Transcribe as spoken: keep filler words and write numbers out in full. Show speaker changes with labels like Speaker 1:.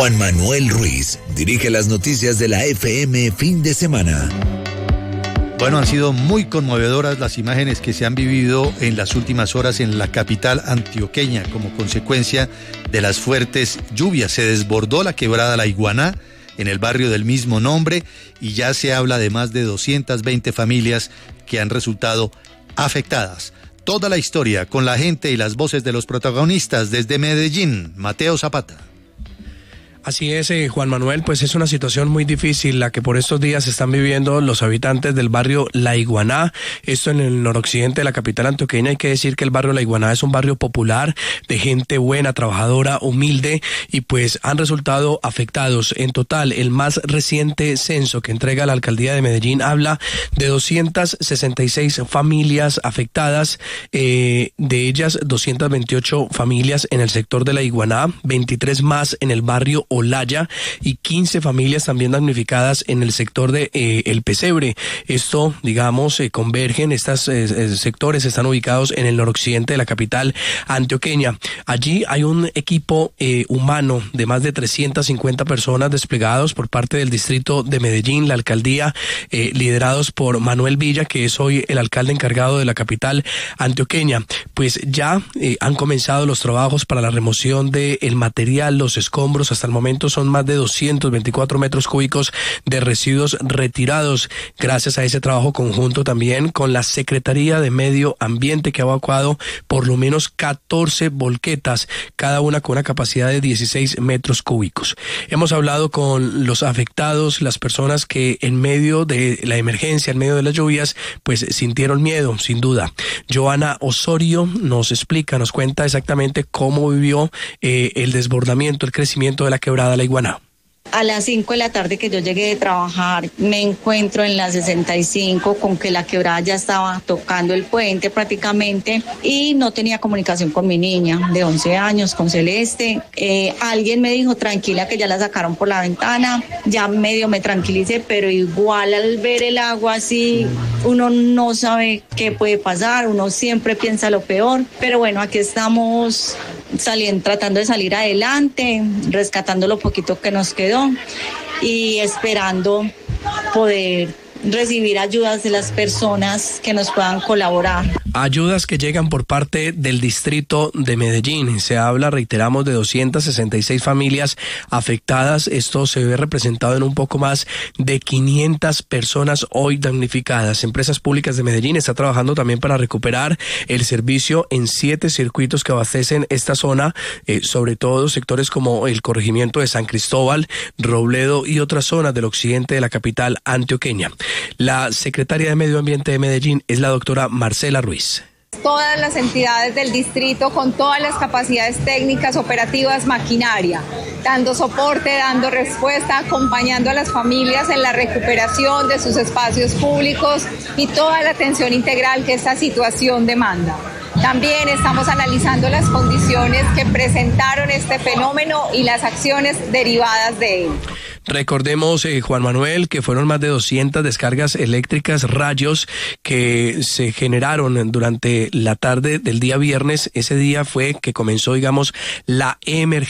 Speaker 1: Juan Manuel Ruiz dirige las noticias de la F M fin de semana.
Speaker 2: Bueno, han sido muy conmovedoras las imágenes que se han vivido en las últimas horas en la capital antioqueña como consecuencia de las fuertes lluvias. Se desbordó la quebrada La Iguaná en el barrio del mismo nombre y ya se habla de más de doscientas veinte familias que han resultado afectadas. Toda la historia con la gente y las voces de los protagonistas desde Medellín, Mateo Zapata.
Speaker 3: Así es, eh, Juan Manuel, pues es una situación muy difícil la que por estos días están viviendo los habitantes del barrio La Iguaná, esto en el noroccidente de la capital antioqueña. Hay que decir que el barrio La Iguaná es un barrio popular, de gente buena, trabajadora, humilde, y pues han resultado afectados. En total, el más reciente censo que entrega la alcaldía de Medellín habla de doscientas sesenta y seis familias afectadas, eh, de ellas doscientas veintiocho familias en el sector de La Iguaná, veintitrés más en el barrio Olaya y quince familias también damnificadas en el sector de eh, El Pesebre. Esto, digamos, eh, convergen, estos eh, sectores están ubicados en el noroccidente de la capital antioqueña. Allí hay un equipo eh, humano de más de trescientas cincuenta personas desplegados por parte del distrito de Medellín, la alcaldía, eh, liderados por Manuel Villa, que es hoy el alcalde encargado de la capital antioqueña. Pues ya eh, han comenzado los trabajos para la remoción del material, los escombros. Hasta el momento son más de doscientos veinticuatro metros cúbicos de residuos retirados, gracias a ese trabajo conjunto también con la Secretaría de Medio Ambiente, que ha evacuado por lo menos catorce volquetas, cada una con una capacidad de dieciséis metros cúbicos. Hemos hablado con los afectados, las personas que en medio de la emergencia, en medio de las lluvias, pues sintieron miedo, sin duda. Joana Osorio nos explica, nos cuenta exactamente cómo vivió eh, el desbordamiento, el crecimiento de la quebrada La Iguaná.
Speaker 4: A las cinco de la tarde que yo llegué de trabajar, me encuentro en la sesenta y cinco con que la quebrada ya estaba tocando el puente prácticamente y no tenía comunicación con mi niña de once años, con Celeste. Eh, alguien me dijo, tranquila, que ya la sacaron por la ventana. Ya medio me tranquilicé, pero igual al ver el agua así, uno no sabe qué puede pasar, uno siempre piensa lo peor. Pero bueno, aquí estamos saliendo, tratando de salir adelante, rescatando lo poquito que nos quedó y esperando poder recibir ayudas de las personas que nos puedan colaborar.
Speaker 3: Ayudas que llegan por parte del distrito de Medellín. Se habla, reiteramos, de doscientas sesenta y seis familias afectadas. Esto se ve representado en un poco más de quinientas personas hoy damnificadas. Empresas Públicas de Medellín está trabajando también para recuperar el servicio en siete circuitos que abastecen esta zona, eh, sobre todo sectores como el corregimiento de San Cristóbal, Robledo y otras zonas del occidente de la capital antioqueña. La secretaria de Medio Ambiente de Medellín es la doctora Marcela Ruiz.
Speaker 5: Todas las entidades del distrito con todas las capacidades técnicas, operativas, maquinaria, dando soporte, dando respuesta, acompañando a las familias en la recuperación de sus espacios públicos y toda la atención integral que esta situación demanda. También estamos analizando las condiciones que presentaron este fenómeno y las acciones derivadas de él.
Speaker 3: Recordemos, eh, Juan Manuel, que fueron más de doscientas descargas eléctricas, rayos, que se generaron durante la tarde del día viernes. Ese día fue que comenzó, digamos, la emergencia.